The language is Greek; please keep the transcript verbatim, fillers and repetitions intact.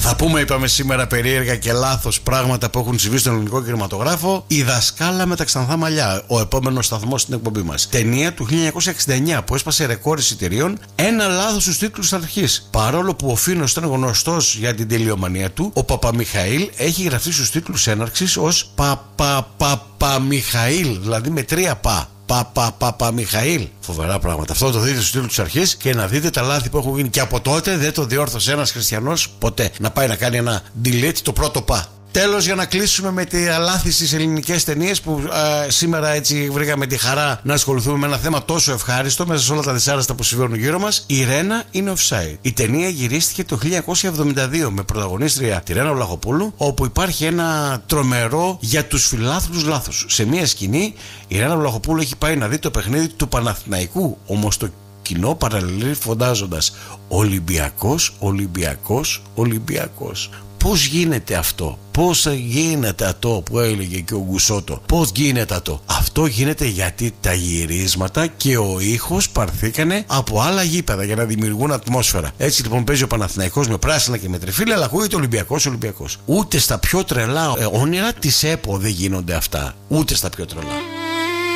Θα πούμε, είπαμε σήμερα, περίεργα και λάθος πράγματα που έχουν συμβεί στον ελληνικό κινηματογράφο. Η Δασκάλα με τα ξανθά μαλλιά, ο επόμενος σταθμός στην εκπομπή μας. Ταινία του χίλια εννιακόσια εξήντα εννιά που έσπασε ρεκόρ εισιτηρίων. Ένα λάθος στους τίτλους αρχής. Παρόλο που ο Φίνος ήταν γνωστός για την τελειομανία του, ο Παπαμιχαήλ έχει γραφτεί στους τίτλους έναρξης ως Παπαπαπαμιχαήλ, δηλαδή με τρία πα. Παπαπαπαμιχαήλ. Φοβερά πράγματα. Αυτό το δείτε στους τίτλους της αρχής και να δείτε τα λάθη που έχουν γίνει. Και από τότε δεν το διόρθωσε ένας χριστιανός ποτέ. Να πάει να κάνει ένα delete το πρώτο πα. Τέλος, για να κλείσουμε με τη λάθη στις ελληνικές ταινίες που α, σήμερα έτσι βρήκαμε τη χαρά να ασχοληθούμε με ένα θέμα τόσο ευχάριστο μέσα σε όλα τα δυσάρεστα που συμβαίνουν γύρω μας. Η Ρένα είναι offside. Η ταινία γυρίστηκε το χίλια εννιακόσια εβδομήντα δύο με πρωταγωνίστρια τη Ρένα Βλαχοπούλου, όπου υπάρχει ένα τρομερό για τους φιλάθλους λάθος. Σε μια σκηνή η Ρένα Βλαχοπούλου έχει πάει να δει το παιχνίδι του Παναθηναϊκού, όμως το κοινό παραλληλεί φωνάζοντας Ολυμπιακός, Ολυμπιακός, Ολυμπιακός. Πώς γίνεται αυτό, πώς γίνεται αυτό που έλεγε και ο Γκουσότο, πώς γίνεται αυτό? Αυτό γίνεται γιατί τα γυρίσματα και ο ήχος παρθήκανε από άλλα γήπεδα για να δημιουργούν ατμόσφαιρα. Έτσι λοιπόν παίζει ο Παναθηναϊκός με πράσινα και με τρεφίλα, αλλά ακούγεται Ολυμπιακός, Ολυμπιακός. Ούτε στα πιο τρελά όνειρα της ΕΠΟ δεν γίνονται αυτά, ούτε στα πιο τρελά.